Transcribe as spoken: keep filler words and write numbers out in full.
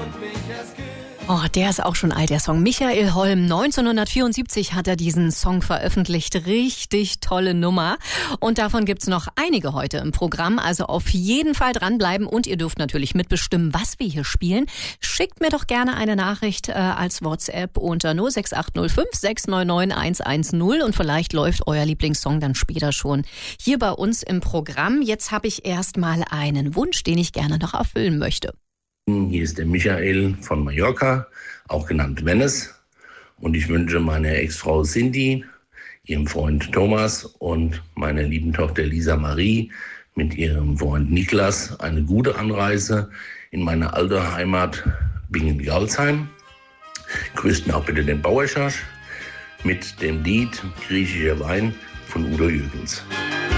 Oh, der ist auch schon alt, der Song. Michael Holm, neunzehnhundertvierundsiebzig hat er diesen Song veröffentlicht. Richtig tolle Nummer. Und davon gibt's noch einige heute im Programm. Also auf jeden Fall dranbleiben. Und ihr dürft natürlich mitbestimmen, was wir hier spielen. Schickt mir doch gerne eine Nachricht äh, als WhatsApp unter null sechs acht null fünf sechs neun neun eins eins null. Und vielleicht läuft euer Lieblingssong dann später schon hier bei uns im Programm. Jetzt habe ich erst mal einen Wunsch, den ich gerne noch erfüllen möchte. Hier ist der Michael von Mallorca, auch genannt Venice. Und ich wünsche meiner Ex-Frau Cindy, ihrem Freund Thomas und meiner lieben Tochter Lisa Marie mit ihrem Freund Niklas eine gute Anreise in meine alte Heimat Bingen-Galsheim. Grüßten auch bitte den Bauerschasch mit dem Lied Griechischer Wein von Udo Jürgens.